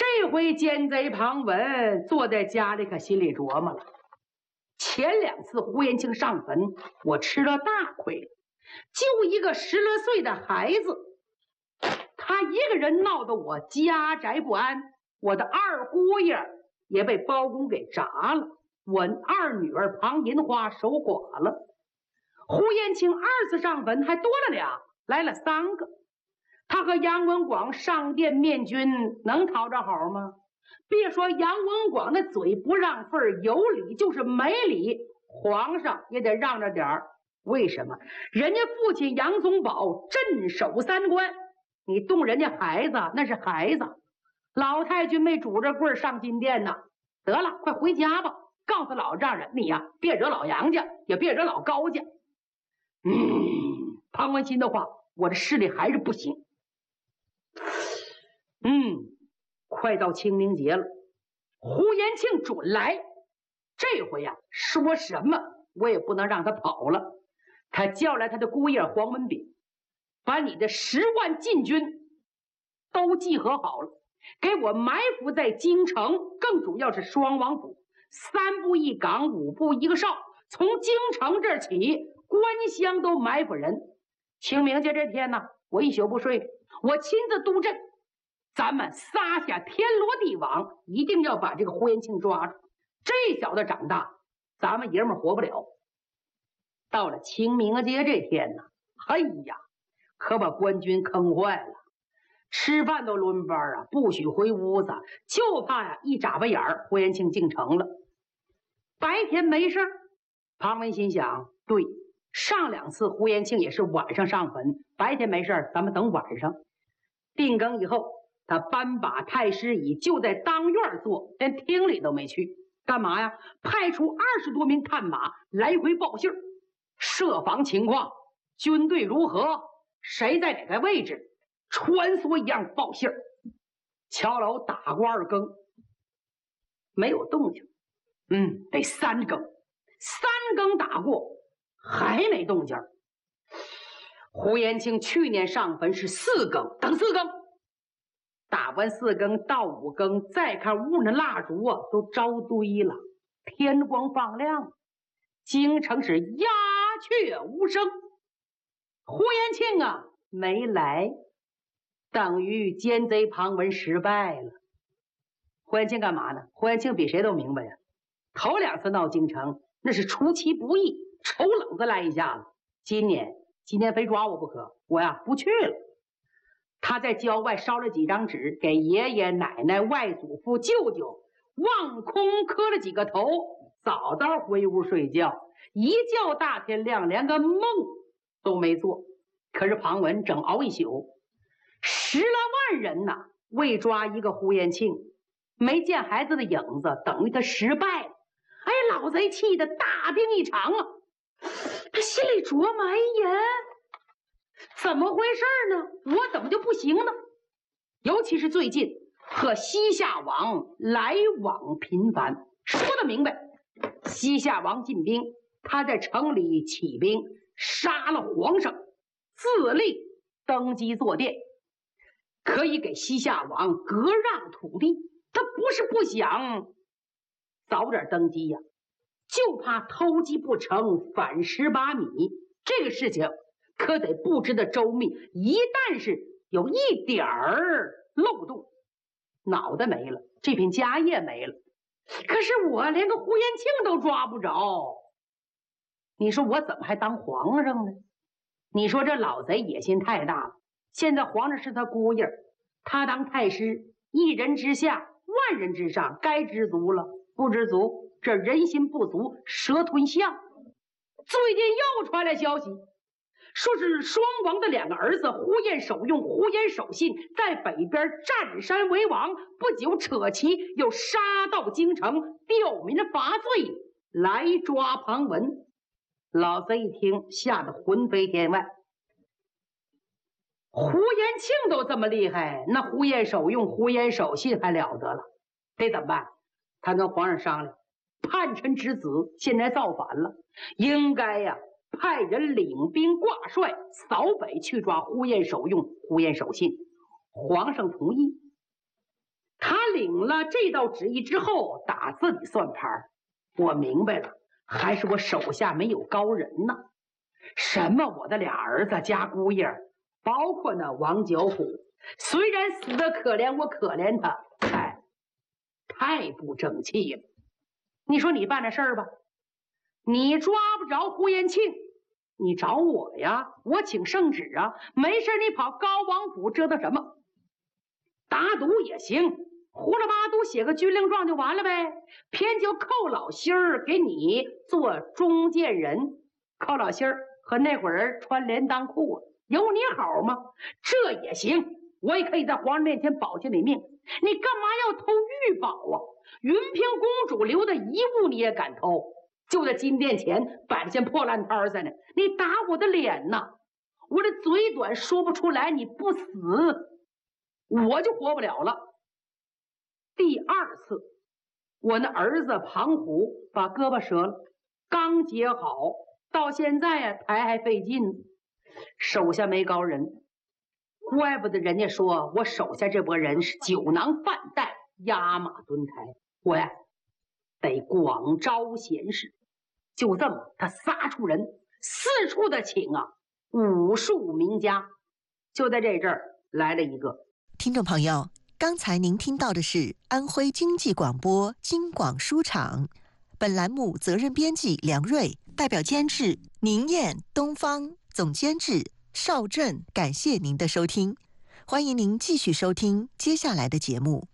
这回奸贼庞文坐在家里，可心里琢磨了：前2次胡延庆上坟，我吃了大亏了。就一个10来岁的孩子，他一个人闹得我家宅不安，我的二姑爷也被包公给铡了，我二女儿庞银花守寡了。胡延庆2次上坟还多了俩，来了3个。他和杨文广上殿面君，能讨着好吗？别说杨文广的嘴不让份，有理就是没理，皇上也得让着点儿。为什么？人家父亲杨宗保镇守3关，你动人家孩子那是孩子。老太君没拄着棍上金殿呢，得了，快回家吧，告诉老丈人，你呀别惹老杨家，也别惹老高家。庞文新的话，我这视力还是不行。快到清明节了，胡延庆准来。这回呀，说什么我也不能让他跑了。他叫来他的姑爷黄文炳，把你的10万禁军都集合好了，给我埋伏在京城，更主要是双王府，3步一岗，5步一个哨，从京城这儿起，官乡都埋伏人。清明节这天呢，我一宿不睡，我亲自督阵，咱们撒下天罗地网，一定要把这个胡延庆抓住。这小子长大，咱们爷们活不了。到了清明节这天呢，哎呀，可把官军坑坏了，吃饭都轮班啊，不许回屋子，就怕呀一眨巴眼儿，胡延庆进城了。白天没事儿，庞文心想，对，上2次胡延庆也是晚上上坟，白天没事儿，咱们等晚上。定更以后，他搬把太师椅就在当院坐，连厅里都没去。干嘛呀？派出20多名探马来回报信儿，设防情况，军队如何，谁在哪个位置，穿梭一样报信儿。敲楼打过2更，没有动静。得3更，3更打过，还没动静。胡延庆去年上坟是4更，等4更。打完4更到5更，再看屋那蜡烛啊，都招堆了，天光放亮，京城是鸦雀无声。胡延庆啊没来，等于奸贼庞文失败了。胡延庆干嘛呢？胡延庆比谁都明白呀，头2次闹京城，那是出其不意，瞅冷子来一下子。今年非抓我不可，我呀不去了。他在郊外烧了几张纸，给爷爷奶奶、外祖父、舅舅望空磕了几个头，早早回屋睡觉，一觉大天亮，连个梦都没做。可是庞文整熬一宿，10来万人呐，为抓一个胡延庆，没见孩子的影子，等于他失败了。哎，老贼气得大病一场啊！他心里琢磨，哎呀，怎么回事呢？我怎么就不行呢？尤其是最近和西夏王来往频繁。说得明白，西夏王进兵，他在城里起兵，杀了皇上，自立登基坐殿，可以给西夏王割让土地。他不是不想早点登基呀，就怕偷鸡不成反18米。这个事情可得布置的周密，一旦是有一点儿漏洞，脑袋没了，这片家业没了。可是我连个胡延庆都抓不着，你说我怎么还当皇上呢？你说这老贼野心太大了。现在皇上是他姑爷，他当太师，一人之下，万人之上，该知足了，不知足，这人心不足，蛇吞象。最近又传来消息，说是双王的2个儿子胡延守用、胡延守信在北边占山为王，不久扯旗又杀到京城，吊民罚罪，来抓庞文。老贼一听，吓得魂飞天外。胡延庆都这么厉害，那胡延守用、胡延守信还了得了？得怎么办？他跟皇上商量，叛臣之子现在造反了，应该呀派人领兵挂帅扫北去抓胡延守用、胡延守信。皇上同意。 他领了这道旨意之后，打自己算盘。我明白了，还是我手下没有高人呢。什么我的俩儿子加姑爷，包括那王九虎，虽然死得可怜，我可怜他，太不争气了。你说你办这事儿吧，你抓不着胡延庆，你找我呀，我请圣旨啊。没事你跑高王府折腾什么？打赌也行，胡了八都写个军令状就完了呗。偏就寇老心儿给你做中间人，寇老心儿和那会儿穿连裆裤啊，有你好吗？这也行，我也可以在皇上面前保下你命。你干嘛要偷玉宝啊？云平公主留的遗物你也敢偷？就在金殿前摆着件破烂摊在那，你打我的脸呐！我这嘴短说不出来，你不死我就活不了了。第二次，我那儿子庞虎把胳膊折了，刚接好，到现在呀抬还费劲，手下没高人。怪不得人家说我手下这拨人是酒囊饭袋，压马蹲台。我呀得广招贤士。就这么他撒出人，四处的请啊武术名家。就在这阵儿来了一个。 听众朋友，刚才您听到的是安徽经济广播京广书场，本栏目责任编辑梁瑞，代表监制宁燕、东方，总监制邵振。感谢您的收听，欢迎您继续收听接下来的节目。